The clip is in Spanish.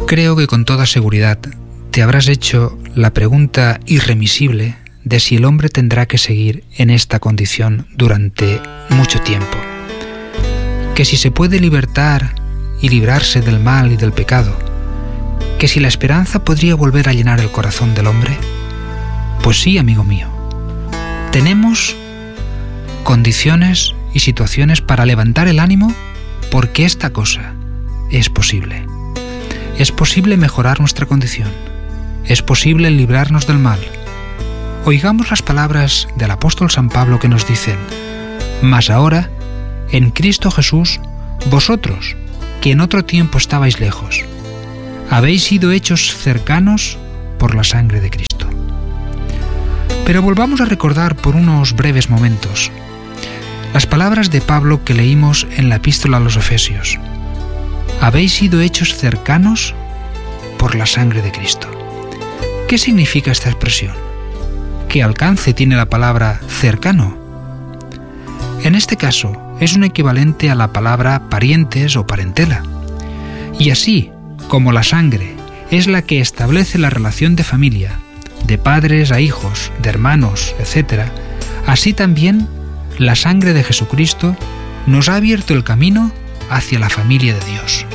Creo que con toda seguridad te habrás hecho la pregunta irremisible de si el hombre tendrá que seguir en esta condición durante mucho tiempo. Que si se puede libertar y librarse del mal y del pecado. Que si la esperanza podría volver a llenar el corazón del hombre. Pues sí, amigo mío. Tenemos condiciones y situaciones para levantar el ánimo porque esta cosa es posible. Es posible mejorar nuestra condición. Es posible librarnos del mal. Oigamos las palabras del apóstol San Pablo que nos dicen: mas ahora, en Cristo Jesús, vosotros, que en otro tiempo estabais lejos, habéis sido hechos cercanos por la sangre de Cristo. Pero volvamos a recordar por unos breves momentos las palabras de Pablo que leímos en la epístola a los Efesios. Habéis sido hechos cercanos por la sangre de Cristo. ¿Qué significa esta expresión? ¿Qué alcance tiene la palabra cercano? En este caso, es un equivalente a la palabra parientes o parentela. Y así como la sangre es la que establece la relación de familia, de padres a hijos, de hermanos, etc., así también la sangre de Jesucristo nos ha abierto el camino hacia la familia de Dios.